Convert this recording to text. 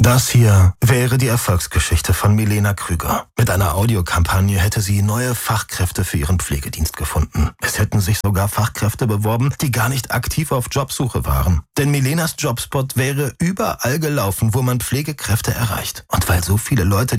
Das hier wäre die Erfolgsgeschichte von Milena Krüger. Mit einer Audiokampagne hätte sie neue Fachkräfte für ihren Pflegedienst gefunden. Es hätten sich sogar Fachkräfte beworben, die gar nicht aktiv auf Jobsuche waren. Denn Milenas Jobspot wäre überall gelaufen, wo man Pflegekräfte erreicht. Und weil so viele Leute